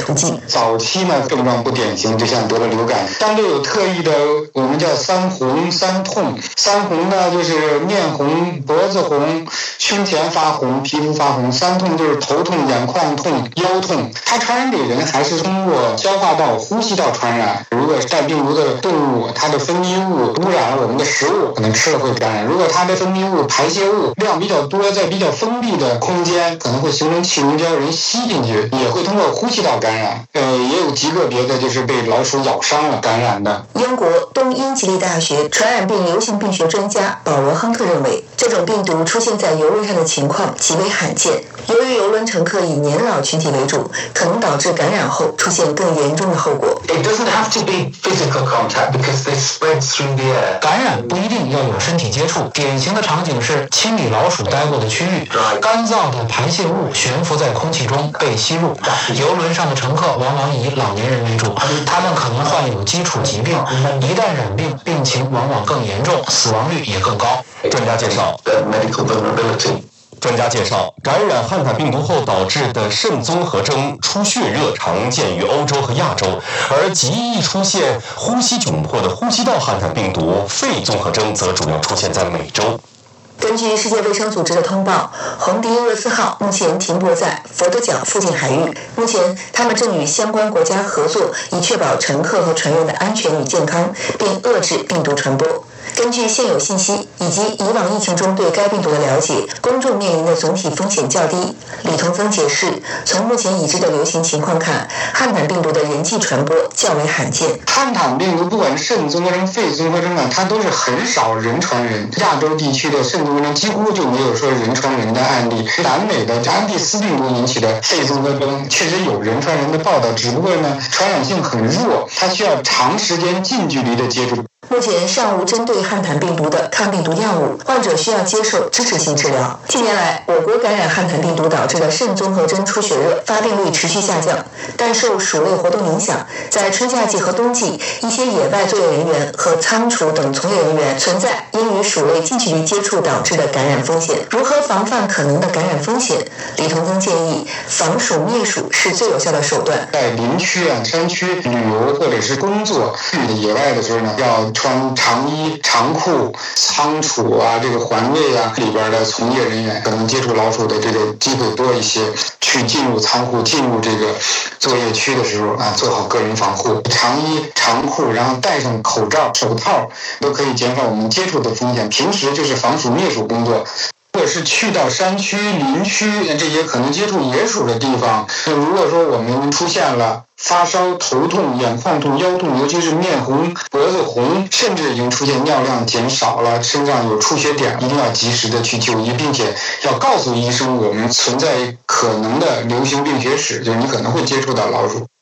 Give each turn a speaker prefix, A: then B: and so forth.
A: 途径。
B: 早期呢症状不典型，就像得了流感，相对有特异的我们叫三红三痛。三红呢就是面红、脖子红、胸前发红、皮肤发红；三痛就是头痛、眼眶痛、腰痛。它传染给人还是通过消化道、呼吸道传染。如果带病毒的动物，它的分泌物污染了我们的食物，可能吃了会感染。如果它的分泌物、排泄物量比较多，在比较封闭的空间，可能会形成气溶胶，人吸进去，也会通过呼吸道感染。也有极个别的就是被老鼠咬伤了感染的。
A: 英国东英吉利大学传染病流行病学专家保罗·亨特认为，这种病毒出现在游轮上的情况极为罕见。由于游轮乘客以年老群体为主，可能导致感染后出现更严重的后果。
C: It doesn't have to be physical contact because they spread through the air.
D: 感染不一定要有身体接触，典型的场景是清理老鼠待过的区域，干燥的排泄物悬浮在空气中被吸入。游轮上的乘客往往以老年人为主，他们可能患有基础疾病，一旦染病，病情往往更严重，死亡率也更高。
E: 专家介绍。专家介绍，感染汉坦病毒后导致的肾综合征、出血热常见于欧洲和亚洲，而极易出现呼吸窘迫的呼吸道汉坦病毒、肺综合征则主要出现在美洲。
A: 根据世界卫生组织的通报，红迪厄斯号目前停泊在佛得角附近海域。目前，他们正与相关国家合作，以确保乘客和船员的安全与健康，并遏制病毒传播。根据现有信息以及以往疫情中对该病毒的了解，公众面临的总体风险较低。李同增解释，从目前已知的流行情况看，汉坦病毒的人际传播较为罕见。
B: 汉坦病毒不管是肾综合征、肺综合征啊，它都是很少人传人。亚洲地区的肾综合征几乎就没有说人传人的案例。南美的安第斯病毒引起的肺综合征确实有人传人的报道，只不过呢传染性很弱，它需要长时间近距离的接触。
A: 目前尚无针对汉坦病毒的抗病毒药物，患者需要接受支持性治疗。近年来，我国感染汉坦病毒导致的肾综合征出血热发病率持续下降，但受鼠类活动影响，在春夏季和冬季，一些野外作业人员和仓储等从业人员存在因与鼠类近距离接触导致的感染风险。如何防范可能的感染风险？李同增建议，防鼠灭鼠是最有效的手段。
B: 在林区啊、山区旅游或者是工作野外的时候呢，要穿长衣、长裤。仓储啊，这个环卫啊里边的从业人员可能接触老鼠的这个机会多一些。去进入仓库、进入这个作业区的时候啊，做好个人防护，长衣、长裤，然后戴上口罩、手套，都可以减少我们接触的风险。平时就是防鼠灭鼠工作。如果是去到山区、林区这些可能接触野鼠的地方，如果说我们出现了发烧、头痛、眼眶痛、腰痛，尤其是面红、脖子红，甚至已经出现尿量减少了，身上有出血点，一定要及时的去就医，并且要告诉医生我们存在可能的流行病学史，就是你可能会接触到老鼠。